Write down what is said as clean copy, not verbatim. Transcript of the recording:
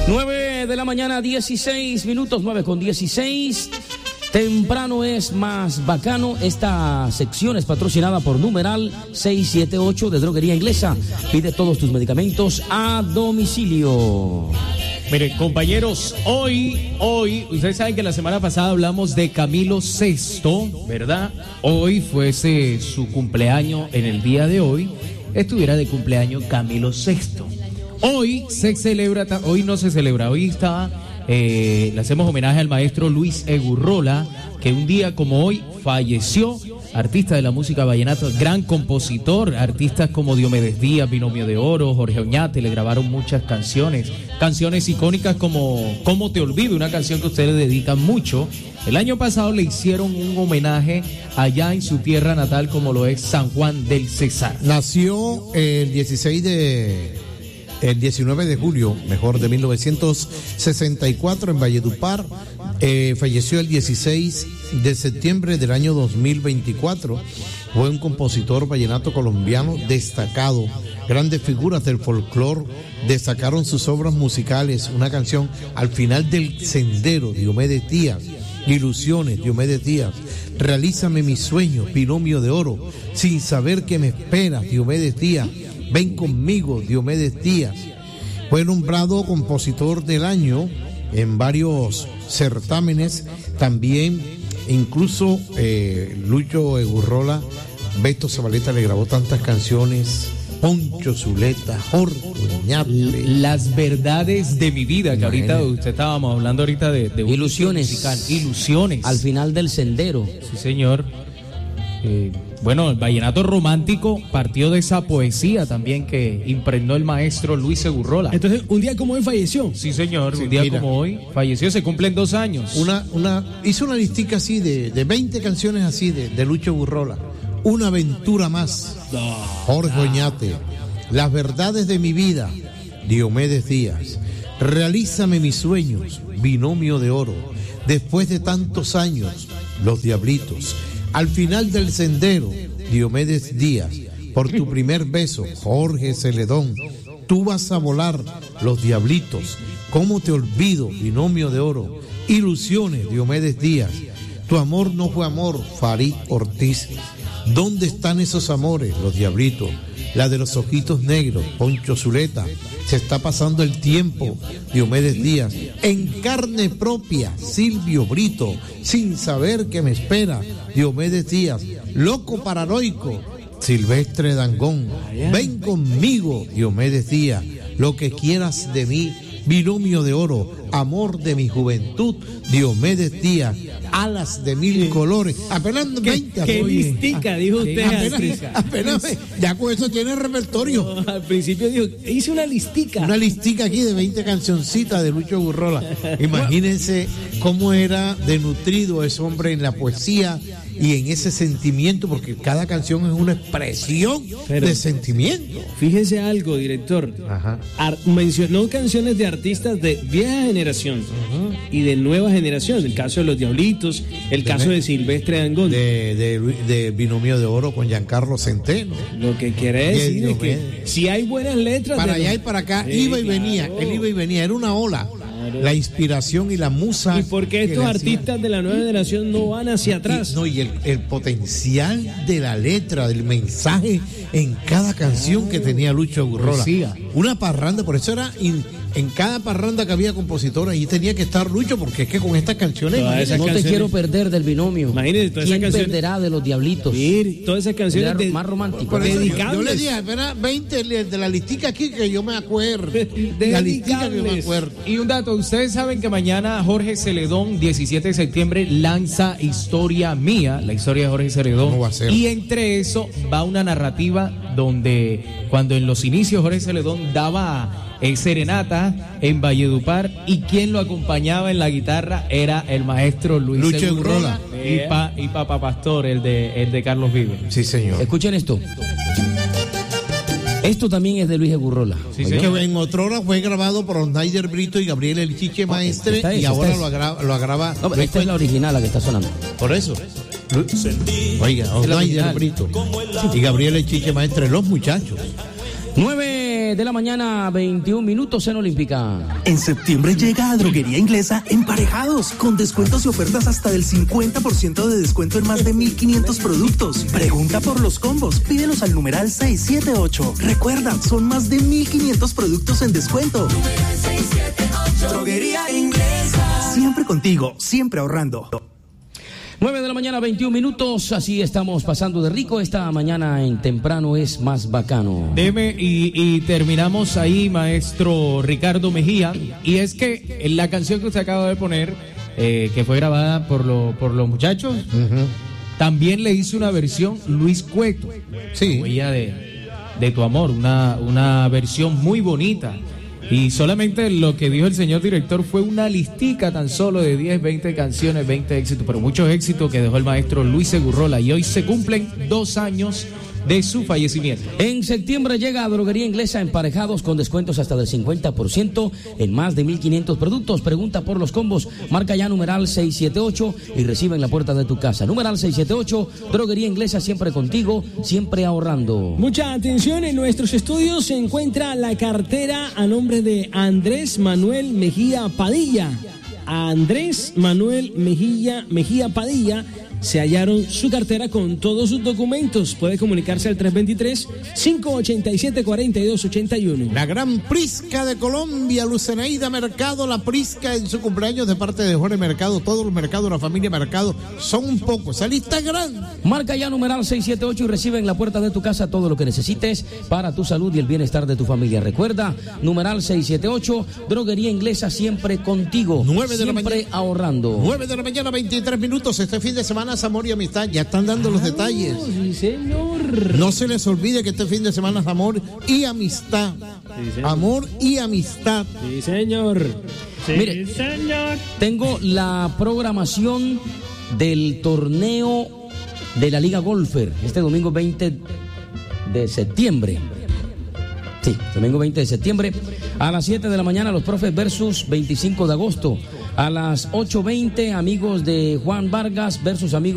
9 de la mañana, 16 minutos, 9:16. Temprano es más bacano. Esta sección es patrocinada por Numeral 678 de Droguería Inglesa. Pide todos tus medicamentos a domicilio. Mire, compañeros, hoy, ustedes saben que la semana pasada hablamos de Camilo VI, ¿verdad? Hoy fuese su cumpleaños, en el día de hoy, estuviera de cumpleaños Camilo VI. Hoy se celebra, hoy no se celebra, hoy está, le hacemos homenaje al maestro Luis Egurrola, que un día como hoy falleció, artista de la música vallenata, gran compositor, artistas como Diomedes Díaz, Binomio de Oro, Jorge Oñate, le grabaron muchas canciones icónicas como ¿Cómo te olvido?, una canción que ustedes le dedican mucho. El año pasado le hicieron un homenaje allá en su tierra natal, como lo es San Juan del Cesar. Nació el 19 de julio, de 1964 en Valledupar. Falleció el 16 de septiembre del año 2024. Fue un compositor vallenato colombiano destacado. Grandes figuras del folclore destacaron sus obras musicales. Una canción, Al final del sendero, Diomedes Díaz. Ilusiones, Diomedes Díaz. Realízame mis sueños, Binomio de Oro. Sin saber qué me esperas, Diomedes Díaz. Ven conmigo, Diomedes Díaz. Fue nombrado compositor del año en varios certámenes. También, incluso Lucho Egurrola, Beto Zabaleta le grabó tantas canciones. Poncho Zuleta, Jorge Oñate. Las verdades de mi vida, que ahorita usted estábamos hablando ahorita de Ilusiones. Musical. Ilusiones. Al final del sendero. Sí, señor. Bueno, el vallenato romántico partió de esa poesía también que impregnó el maestro Luis Egurrola. Entonces, un día como hoy falleció. Sí, señor, un día como hoy falleció, se cumplen 2 años. Hizo una listica así de 20 canciones así de Lucho Egurrola. Una aventura más, Jorge Oñate. Las verdades de mi vida, Diomedes Díaz. Realízame mis sueños, Binomio de Oro. Después de tantos años, Los Diablitos. Al final del sendero, Diomedes Díaz. Por tu primer beso, Jorge Celedón. Tú vas a volar, Los Diablitos. ¿Cómo te olvido, Binomio de Oro? Ilusiones, Diomedes Díaz. Tu amor no fue amor, Farid Ortiz. ¿Dónde están esos amores, Los Diablitos? La de los ojitos negros, Poncho Zuleta. Se está pasando el tiempo, Diomedes Díaz. En carne propia, Silvio Brito. Sin saber qué me espera, Diomedes Díaz. Loco paranoico, Silvestre Dangond. Ven conmigo, Diomedes Díaz. Lo que quieras de mí, Binomio de Oro. Amor de mi juventud, Diomedes Díaz. Alas de mil colores. Apenas 20. ¿Qué listica dijo usted? Apenas, ya con eso tiene repertorio. No, al principio dijo, hice una listica. Una listica aquí de 20 cancioncitas de Lucho Egurrola. Imagínense cómo era de nutrido ese hombre en la poesía y en ese sentimiento, porque cada canción es una expresión de sentimiento. Fíjese algo, director. Ajá. Mencionó canciones de artistas de vieja generación y de nueva generación. El caso de Los Diablitos, el caso de Silvestre Dangond. De Binomio de Oro con Giancarlo Centeno. Lo que quiere decir es que si hay buenas letras. Para allá y para acá, iba y venía. Él iba y venía, era una ola. La inspiración y la musa. ¿Y por qué estos artistas de la nueva generación no van hacia atrás? Y el potencial de la letra, del mensaje en cada canción que tenía Lucho Egurrola. Una parranda, por eso era en cada parranda que había compositores, ahí tenía que estar Lucho, porque es que con estas canciones. Te quiero perder del Binomio. Imagínate, todas ¿Quién esas canciones perderá de Los Diablitos? Todas esas canciones más románticas. Yo le dije, espera, 20 de la listica aquí que yo me acuerdo. La listica que me acuerdo. Y un dato, ustedes saben que mañana Jorge Celedón, 17 de septiembre, lanza Historia Mía, la historia de Jorge Celedón. ¿Cómo va a ser? Y entre eso va una narrativa donde cuando en los inicios Jorge Celedón daba serenata en Valledupar, y quien lo acompañaba en la guitarra era el maestro Lucho Egurrola y Papa Pastor, el de Carlos Vives. Sí, señor. Escuchen esto. Esto también es de Luis Egurrola. Sí, que en otrora fue grabado por Osnaider Brito y Gabriel El Chiche Maestre, y ahora lo agrava. No, esta es la original, la que está sonando. Por eso. Oiga, Osnaider Brito y Gabriel El Chiche Maestre, los muchachos. 9 9 de la mañana, 21 minutos en Olímpica. En septiembre llega a Droguería Inglesa Emparejados, con descuentos y ofertas hasta del 50% de descuento en más de 1.500 productos. Pregunta por los combos, pídelos al numeral 678. Recuerda, son más de 1.500 productos en descuento. 678. Droguería Inglesa. Siempre contigo, siempre ahorrando. 9 de la mañana, 21 minutos, así estamos pasando de rico esta mañana en Temprano es más bacano. Deme y terminamos ahí, maestro Ricardo Mejía, y es que la canción que usted acaba de poner, que fue grabada por los muchachos, también le hizo una versión Luis Cueto, Sí. Huella de tu amor, una versión muy bonita. Y solamente lo que dijo el señor director fue una listica tan solo de 10, 20 canciones, 20 éxitos, pero muchos éxitos que dejó el maestro Luis Segurrola, y hoy se cumplen 2 años de su fallecimiento. En septiembre llega a Droguería Inglesa Emparejados con descuentos hasta del 50% en más de 1.500 productos. Pregunta por los combos, marca ya numeral 678 y recibe en la puerta de tu casa. Numeral 678, Droguería Inglesa, siempre contigo, siempre ahorrando. Mucha atención, en nuestros estudios se encuentra la cartera a nombre de Andrés Manuel Mejía Padilla. A Andrés Manuel Mejía Padilla se hallaron su cartera con todos sus documentos. Puede comunicarse al 323-587-4281. La gran Prisca de Colombia, Luceneida Mercado, la Prisca en su cumpleaños de parte de Jorge Mercado. Todos los mercados, la familia Mercado, son un poco. Esa lista es grande. Marca ya numeral 678 y recibe en la puerta de tu casa todo lo que necesites para tu salud y el bienestar de tu familia. Recuerda, numeral 678, Droguería Inglesa, siempre contigo, 9 de la siempre mañana, ahorrando. 9 de la mañana, 23 minutos. Este fin de semana, amor y amistad. Ya están dando los detalles. Sí, señor. No se les olvide que este fin de semana es amor y amistad. Sí, señor. Amor y amistad. Sí, señor. Sí, Mire, señor. tengo la programación del torneo de la Liga Golfer este domingo 20 de septiembre. Sí, domingo 20 de septiembre a las 7 de la mañana, los profes versus 25 de agosto. A las 8:20, amigos de Juan Vargas versus amigos